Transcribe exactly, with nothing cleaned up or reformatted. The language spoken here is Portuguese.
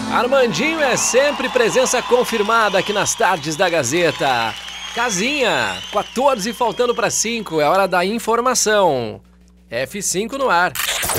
Armandinho é sempre presença confirmada aqui nas tardes da Gazeta. Casinha, quatorze faltando para cinco, é hora da informação. F cinco no ar.